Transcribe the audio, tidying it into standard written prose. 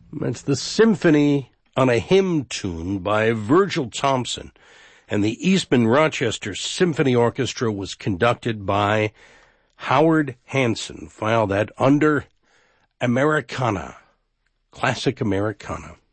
It's the Symphony on a Hymn Tune by Virgil Thompson. And the Eastman Rochester Symphony Orchestra was conducted by Howard Hanson. File that under Americana, classic Americana.